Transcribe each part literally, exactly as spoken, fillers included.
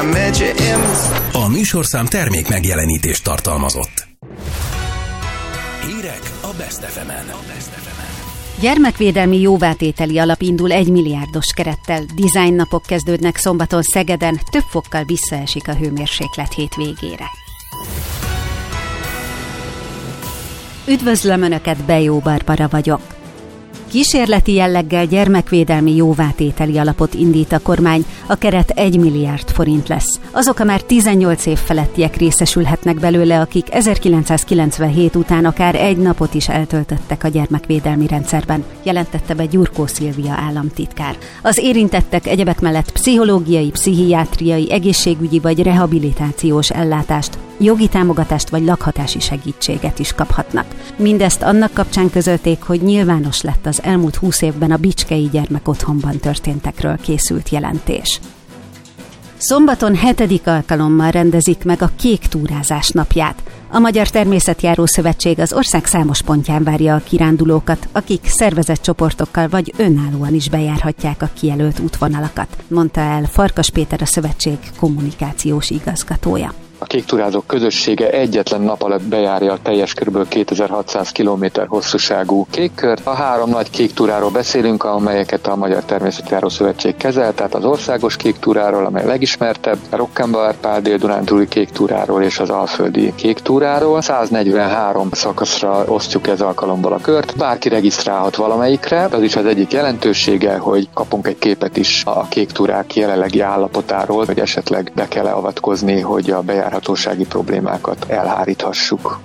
A műsorszám termék megjelenítést tartalmazott. Hírek a Best ef emen. Gyermekvédelmi jóvátételi alap indul egy milliárdos kerettel. Design napok kezdődnek szombaton Szegeden, több fokkal visszaesik a hőmérséklet hétvégére. Üdvözlöm Önöket, Bejó Barbara vagyok. Kísérleti jelleggel gyermekvédelmi jóvátételi alapot indít a kormány, a keret egy milliárd forint lesz. Azok a már tizennyolc év felettiek részesülhetnek belőle, akik ezerkilencszázkilencvenhét után akár egy napot is eltöltöttek a gyermekvédelmi rendszerben, jelentette be Gyurkó Szilvia államtitkár. Az érintettek egyebek mellett pszichológiai, pszichiátriai, egészségügyi vagy rehabilitációs ellátást, jogi támogatást vagy lakhatási segítséget is kaphatnak. Mindezt annak kapcsán közölték, hogy nyilvános lett az elmúlt húsz évben a Bicskei Gyermekotthonban történtekről készült jelentés. Szombaton hetedik alkalommal rendezik meg a Kék túrázás napját. A Magyar Természetjáró Szövetség az ország számos pontján várja a kirándulókat, akik szervezett csoportokkal vagy önállóan is bejárhatják a kijelölt útvonalakat, mondta el Farkas Péter, a szövetség kommunikációs igazgatója. A kéktúrázók közössége egyetlen nap alatt bejárja a teljes kb. kétezer-hatszáz kilométer hosszúságú kékkört. A három nagy kéktúráról beszélünk, amelyeket a Magyar Természetjáró Szövetség kezel, tehát az országos kéktúráról, amely legismertebb, a Rokkenbauer-Pál Dél-Dunántúli kéktúráról és az Alföldi kéktúráról. száznegyvenhárom szakaszra osztjuk ez alkalomból a kört. Bárki regisztrálhat valamelyikre, az is az egyik jelentősége, hogy kapunk egy képet is a kéktúrák jelenlegi állapotáról, hogy esetleg be kell avatkozni, hogy a bejárás hatósági problémákat elháríthassuk.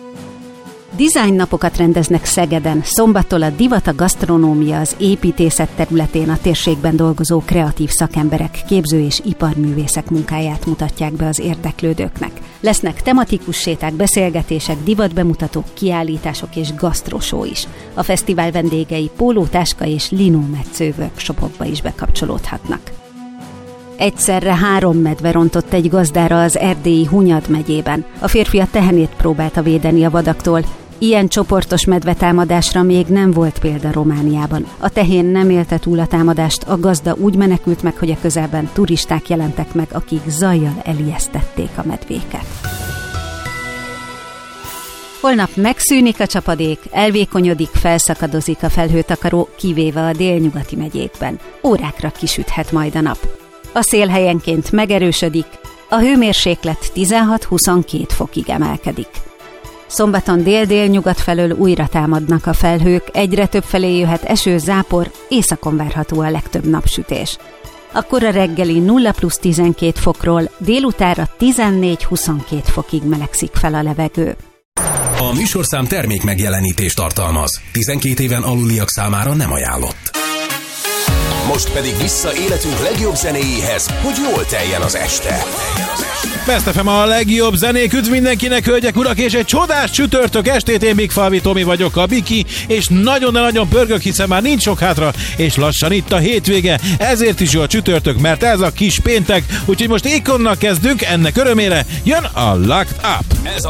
Design napokat rendeznek Szegeden. Szombattól a divat, a gasztronómia, az építészet területén a térségben dolgozó kreatív szakemberek, képző- és iparművészek munkáját mutatják be az érdeklődőknek. Lesznek tematikus séták, beszélgetések, divatbemutatók, kiállítások és gasztrosó is. A fesztivál vendégei pólótáska és linómetsző workshopokba is bekapcsolódhatnak. Egyszerre három medve rontott egy gazdára az erdélyi Hunyad megyében. A férfi a tehenét próbálta védeni a vadaktól. Ilyen csoportos medvetámadásra még nem volt példa Romániában. A tehén nem élte túl a támadást, a gazda úgy menekült meg, hogy a közelben turisták jelentek meg, akik zajjal elijesztették a medvéket. Holnap megszűnik a csapadék, elvékonyodik, felszakadozik a felhőtakaró, kivéve a délnyugati megyékben. Órákra kisüthet majd a nap. A szél helyenként megerősödik, a hőmérséklet tizenhat-huszonkét fokig emelkedik. Szombaton dél-délnyugat felől újra támadnak a felhők, egyre több felé jöhet eső, zápor, északon várható a legtöbb napsütés. Akkor a reggeli nulla plusz tizenkét fokról délutánra tizennégy-huszonkét fokig melegszik fel a levegő. A műsorszám termék megjelenítést tartalmaz. tizenkét éven aluliak számára nem ajánlott. Most pedig vissza életünk legjobb zenéjéhez, hogy jól teljen az este. Best ef em a legjobb zenék, üdv mindenkinek, hölgyek, urak, és egy csodás csütörtök estét, én Bigfalvi Tomi vagyok, a Biki, és nagyon, de nagyon pörgök, hiszen már nincs sok hátra, és lassan itt a hétvége, ezért is jó a csütörtök, mert ez a kis péntek, úgyhogy most Akonnak kezdünk, ennek örömére jön a Locked Up.